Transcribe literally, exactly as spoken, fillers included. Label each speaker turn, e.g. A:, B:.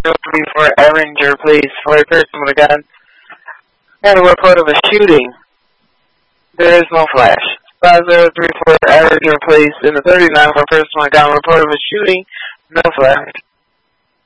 A: zero three four Erringer, please, for a person with a gun. Got a report of a shooting. There is no flash. five zero three four Erringer, please, in the thirty-nine for a person with a gun. Report of a shooting. No flash.